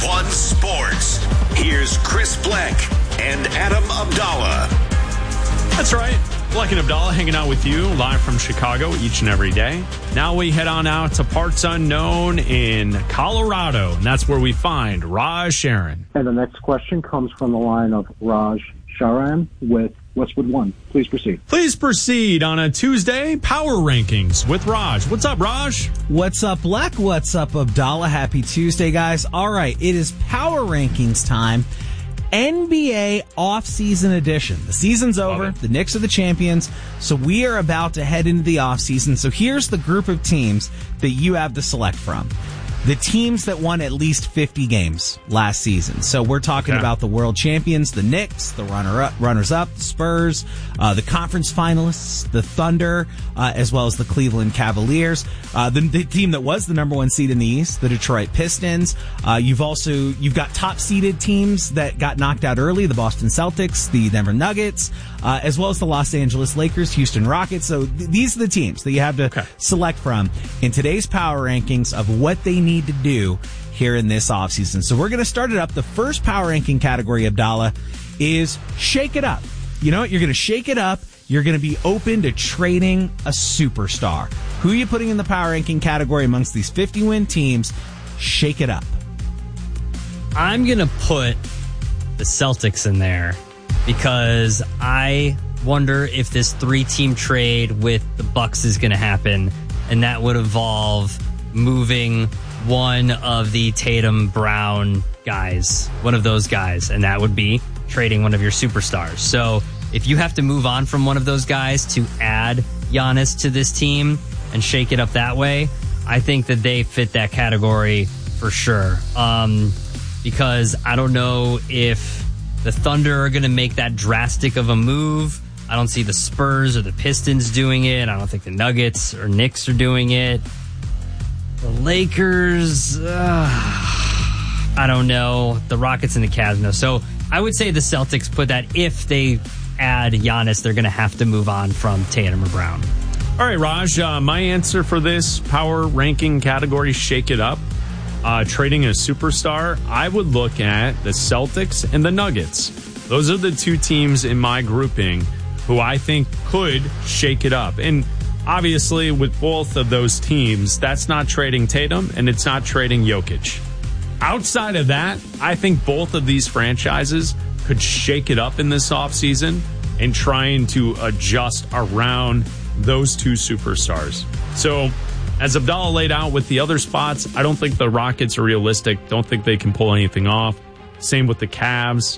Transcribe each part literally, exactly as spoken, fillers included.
One Sports. Here's Chris Bleck and Adam Abdallah. That's right. Bleck and Abdallah hanging out with you live from Chicago each and every day. Now we head on out to parts unknown in Colorado, and that's where we find Raj Sharon. And the next question comes from the line of Raj Sharan with Westwood One. Please proceed. Please proceed on a Tuesday Power Rankings with Raj. What's up, Raj? What's up, Bleck? What's up, Abdallah? Happy Tuesday, guys. All right, it is Power Rankings time. N B A off-season edition. The season's over. The Knicks are the champions. So we are about to head into the off-season. So here's the group of teams that you have to select from. The teams that won at least fifty games last season. So we're talking okay. about the world champions, the Knicks, the runner-up, runners-up, the Spurs, uh, the conference finalists, the Thunder, uh, as well as the Cleveland Cavaliers. Uh, the, the team that was the number one seed in the East, the Detroit Pistons. Uh, you've also, you've got top-seeded teams that got knocked out early, the Boston Celtics, the Denver Nuggets, uh, as well as the Los Angeles Lakers, Houston Rockets. So th- these are the teams that you have to okay. select from in today's Power Rankings of what they need to do here in this offseason. So we're going to start it up. The first power ranking category, Abdallah, is shake it up. You know what? You're going to shake it up. You're going to be open to trading a superstar. Who are you putting in the power ranking category amongst these fifty-win teams? Shake it up. I'm going to put the Celtics in there because I wonder if this three-team trade with the Bucks is going to happen, and that would involve moving one of the Tatum Brown guys, one of those guys, and that would be trading one of your superstars. So if you have to move on from one of those guys to add Giannis to this team and shake it up that way, I think that they fit that category for sure. Um, because I don't know if the Thunder are going to make that drastic of a move. I don't see the Spurs or the Pistons doing it. I don't think the Nuggets or Knicks are doing it. The Lakers, uh, I don't know. The Rockets and the Cavs, no. So I would say the Celtics put that if they add Giannis, they're going to have to move on from Tatum or Brown. All right, Raj, uh, my answer for this power ranking category, shake it up, uh, trading a superstar, I would look at the Celtics and the Nuggets. Those are the two teams in my grouping who I think could shake it up. And obviously, with both of those teams, that's not trading Tatum and it's not trading Jokic. Outside of that, I think both of these franchises could shake it up in this offseason and trying to adjust around those two superstars. So, as Abdallah laid out with the other spots, I don't think the Rockets are realistic. Don't think they can pull anything off. Same with the Cavs,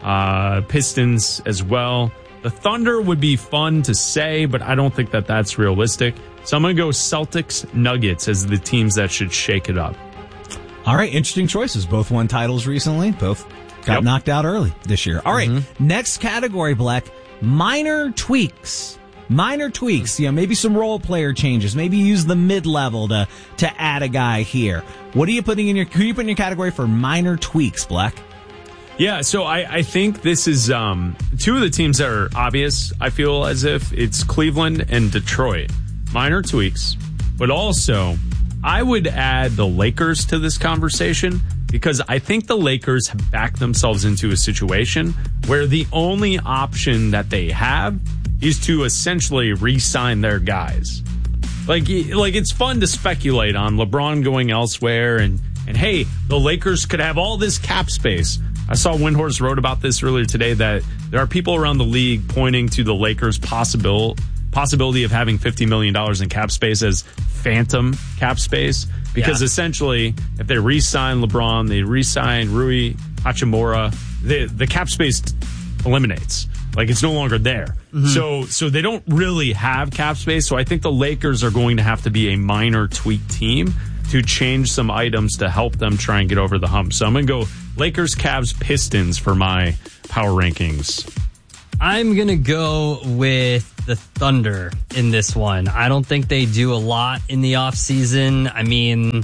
uh, Pistons as well. The Thunder would be fun to say, but I don't think that that's realistic. So I'm going to go Celtics, Nuggets as the teams that should shake it up. All right, interesting choices. Both won titles recently. Both got yep. knocked out early this year. All right, mm-hmm. Next category, Bleck, minor tweaks. Minor tweaks, you know, maybe some role player changes. Maybe use the mid-level to to add a guy here. What are you putting in your, who are you putting in your category for minor tweaks, Bleck? Yeah, so I, I think this is um, two of the teams that are obvious. I feel as if it's Cleveland and Detroit. Minor tweaks, but also I would add the Lakers to this conversation because I think the Lakers have backed themselves into a situation where the only option that they have is to essentially re-sign their guys. Like, like it's fun to speculate on LeBron going elsewhere and, and hey, the Lakers could have all this cap space. I saw Windhorst wrote about this earlier today that there are people around the league pointing to the Lakers' possible possibility of having fifty million dollars in cap space as phantom cap space because yeah. essentially if they re-sign LeBron, they re-sign Rui Hachimura, the, the cap space eliminates. Like it's no longer there. Mm-hmm. So so they don't really have cap space. So I think the Lakers are going to have to be a minor tweak team to change some items to help them try and get over the hump. So I'm going to go Lakers, Cavs, Pistons for my power rankings. I'm going to go with the Thunder in this one. I don't think they do a lot in the offseason. I mean,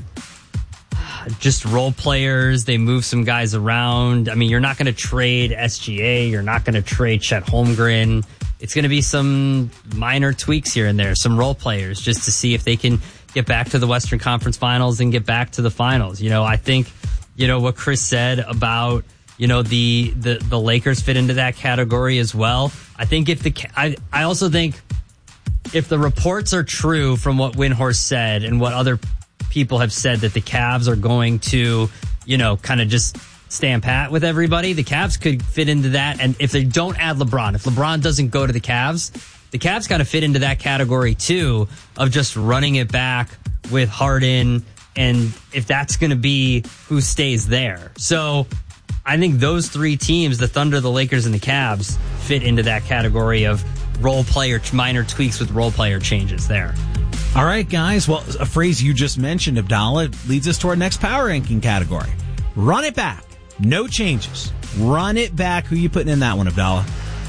just role players. They move some guys around. I mean, you're not going to trade S G A. You're not going to trade Chet Holmgren. It's going to be some minor tweaks here and there, some role players just to see if they can get back to the Western Conference Finals and get back to the finals. You know, I think you know, what Chris said about, you know, the, the, the Lakers fit into that category as well. I think if the, I, I also think if the reports are true from what Windhorst said and what other people have said that the Cavs are going to, you know, kind of just stand pat with everybody, the Cavs could fit into that. And if they don't add LeBron, if LeBron doesn't go to the Cavs, the Cavs kind of fit into that category too of just running it back with Harden. And if that's going to be who stays there. So I think those three teams, the Thunder, the Lakers, and the Cavs, fit into that category of role player, minor tweaks with role player changes there. All right, guys. Well, a phrase you just mentioned, Abdallah, leads us to our next power ranking category. Run it back. No changes. Run it back. Who you putting in that one, Abdallah?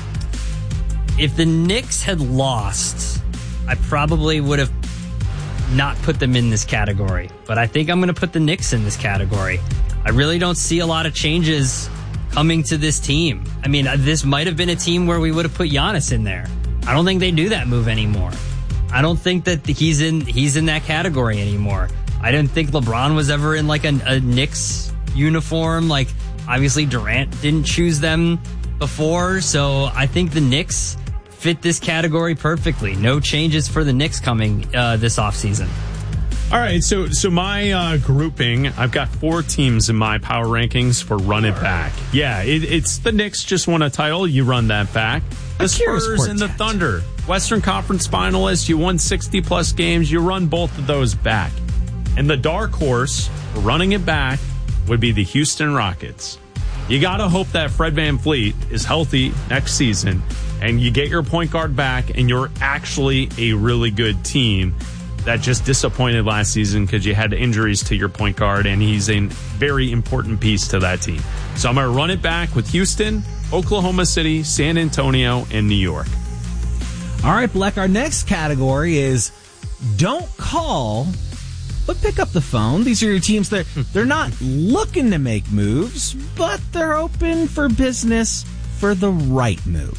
If the Knicks had lost, I probably would have not put them in this category. But I think I'm going to put the Knicks in this category. I really don't see a lot of changes coming to this team. I mean, this might have been a team where we would have put Giannis in there. I don't think they do that move anymore. I don't think that he's in he's in that category anymore. I didn't think LeBron was ever in like a, a Knicks uniform. Like, obviously Durant didn't choose them before, so I think the Knicks fit this category perfectly. No changes for the Knicks coming uh, this offseason. All right, so so my uh, grouping, I've got four teams in my power rankings for run it back. Yeah, it, it's the Knicks just won a title. You run that back. The Spurs and the Thunder, Western Conference finalists. You won sixty plus games. You run both of those back. And the dark horse for running it back would be the Houston Rockets. You got to hope that Fred VanVleet is healthy next season and you get your point guard back and you're actually a really good team that just disappointed last season because you had injuries to your point guard and he's a very important piece to that team. So I'm going to run it back with Houston, Oklahoma City, San Antonio, and New York. All right, Bleck, our next category is don't call, but pick up the phone. These are your teams that they're not looking to make moves, but they're open for business for the right move.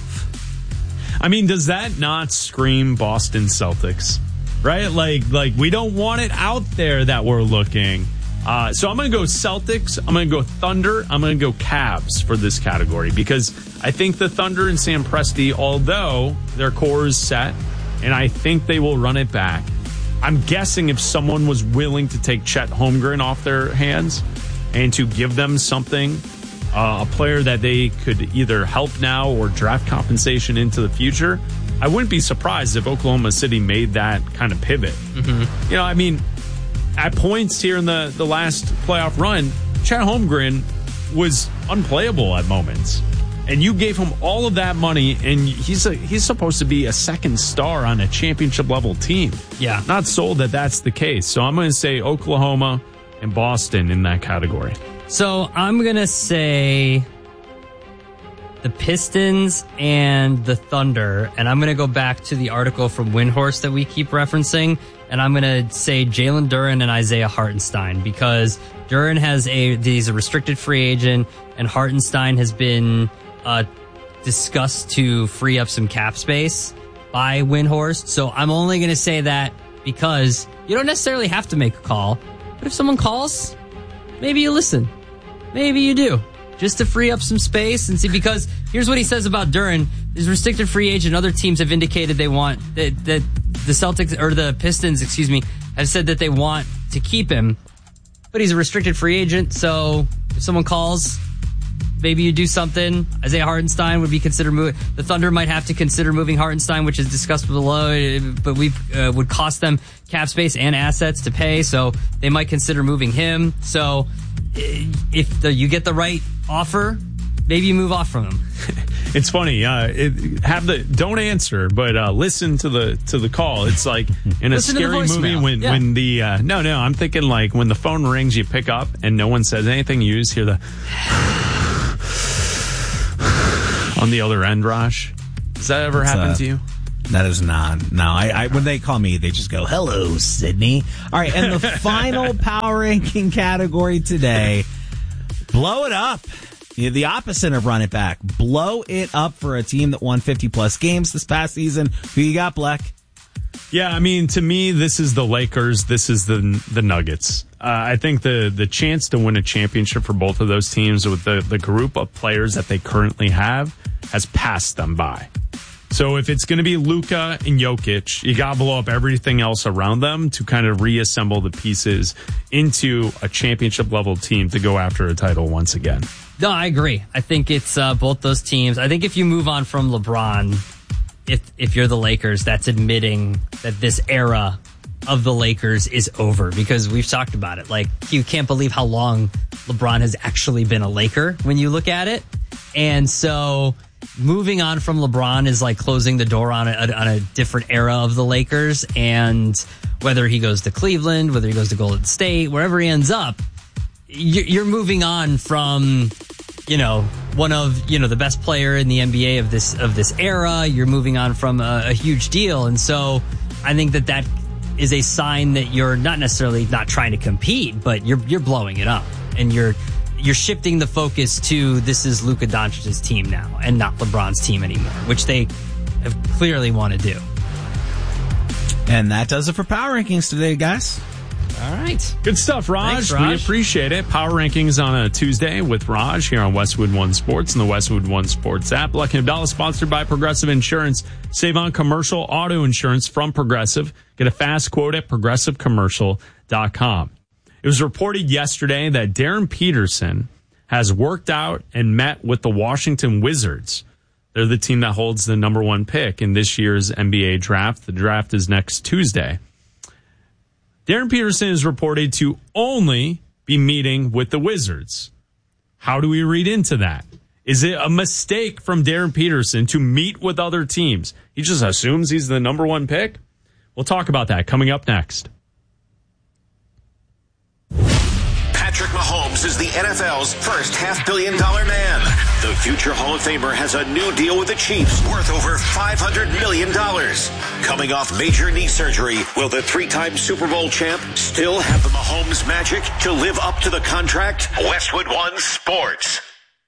I mean, does that not scream Boston Celtics? Right? Like, like we don't want it out there that we're looking. Uh, so I'm going to go Celtics. I'm going to go Thunder. I'm going to go Cavs for this category because I think the Thunder and Sam Presti, although their core is set, and I think they will run it back. I'm guessing if someone was willing to take Chet Holmgren off their hands and to give them something, uh, a player that they could either help now or draft compensation into the future, I wouldn't be surprised if Oklahoma City made that kind of pivot. Mm-hmm. You know, I mean, at points here in the, the last playoff run, Chet Holmgren was unplayable at moments. And you gave him all of that money, and he's a, he's supposed to be a second star on a championship-level team. Yeah. Not sold that that's the case. So I'm going to say Oklahoma and Boston in that category. So I'm going to say the Pistons and the Thunder, and I'm going to go back to the article from Windhorst that we keep referencing, and I'm going to say Jalen Duren and Isaiah Hartenstein, because Duren has a he's a restricted free agent, and Hartenstein has been uh, discussed to free up some cap space by Windhorst. So I'm only going to say that because you don't necessarily have to make a call, but if someone calls, maybe you listen, maybe you do. Just to free up some space and see, because here's what he says about Duren. He's restricted free agent. Other teams have indicated they want, that, that the Celtics, or the Pistons, excuse me, have said that they want to keep him. But he's a restricted free agent, so if someone calls, maybe you do something. Isaiah Hartenstein would be considered moving. The Thunder might have to consider moving Hartenstein, which is discussed below, but we uh, would cost them cap space and assets to pay, so they might consider moving him. So if the, you get the right offer, maybe you move off from him. It's funny. Uh, it, have the don't answer, but uh, listen to the to the call. It's like in a Listen scary movie when yeah. when the uh, no no. I'm thinking like when the phone rings, you pick up and no one says anything. You just hear the on the other end. Raj, does that ever It's, happen uh, to you? That is not. No, I, I when they call me, they just go, "Hello, Sydney." All right, and the final power ranking category today: blow it up. Yeah, the opposite of run it back. Blow it up for a team that won fifty plus games this past season. Who you got, Bleck? Yeah, I mean, to me, this is the Lakers. This is the the Nuggets. Uh, I think the the chance to win a championship for both of those teams with the, the group of players that they currently have has passed them by. So if it's going to be Luka and Jokic, you got to blow up everything else around them to kind of reassemble the pieces into a championship level team to go after a title once again. No, I agree. I think it's uh, both those teams. I think if you move on from LeBron, if if you're the Lakers, that's admitting that this era of the Lakers is over, because we've talked about it. Like, you can't believe how long LeBron has actually been a Laker when you look at it. And so moving on from LeBron is like closing the door on a, on a different era of the Lakers. And whether he goes to Cleveland, whether he goes to Golden State, wherever he ends up, you're moving on from, you know, one of, you know, the best player in the N B A of this, of this era. You're moving on from a, a huge deal. And so I think that that is a sign that you're not necessarily not trying to compete, but you're, you're blowing it up, and you're, you're shifting the focus to, this is Luka Doncic's team now and not LeBron's team anymore, which they have clearly want to do. And that does it for Power Rankings today, guys. All right. Good stuff, Raj. Thanks, Raj. We appreciate it. Power Rankings on a Tuesday with Raj here on Westwood One Sports and the Westwood One Sports app. Lucky Abdallah, sponsored by Progressive Insurance. Save on commercial auto insurance from Progressive. Get a fast quote at progressive commercial dot com. It was reported yesterday that Darren Peterson has worked out and met with the Washington Wizards. They're the team that holds the number one pick in this year's N B A draft. The draft is next Tuesday. Darren Peterson is reported to only be meeting with the Wizards. How do we read into that? Is it a mistake from Darren Peterson to meet with other teams? He just assumes he's the number one pick? We'll talk about that coming up next. Patrick Mahomes is the N F L's first half-billion dollar man. The future Hall of Famer has a new deal with the Chiefs worth over five hundred million dollars. Coming off major knee surgery, will the three-time Super Bowl champ still have the Mahomes magic to live up to the contract? Westwood One Sports.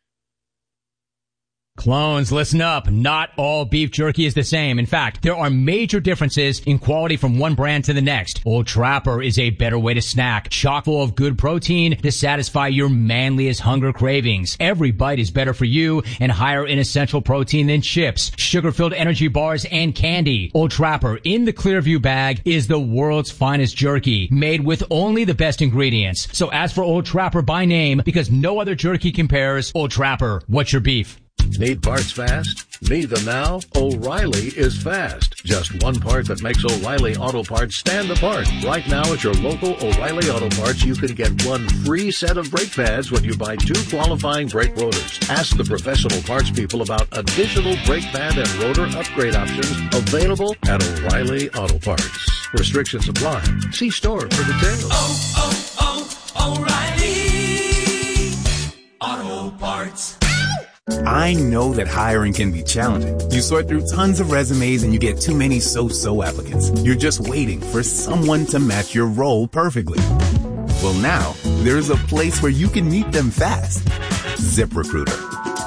Clones, listen up. Not all beef jerky is the same. In fact, there are major differences in quality from one brand to the next. Old Trapper is a better way to snack, chock full of good protein to satisfy your manliest hunger cravings. Every bite is better for you and higher in essential protein than chips, sugar-filled energy bars, and candy. Old Trapper in the Clearview bag is the world's finest jerky, made with only the best ingredients. So ask for Old Trapper by name, because no other jerky compares. Old Trapper, what's your beef? Need parts fast? Need them now? O'Reilly is fast. Just one part that makes O'Reilly Auto Parts stand apart. Right now at your local O'Reilly Auto Parts, you can get one free set of brake pads when you buy two qualifying brake rotors. Ask the professional parts people about additional brake pad and rotor upgrade options available at O'Reilly Auto Parts. Restrictions apply. See store for details. Oh, oh, oh, O'Reilly Auto Parts. I know that hiring can be challenging. You sort through tons of resumes and you get too many so-so applicants. You're just waiting for someone to match your role perfectly. Well, now, there's a place where you can meet them fast. ZipRecruiter.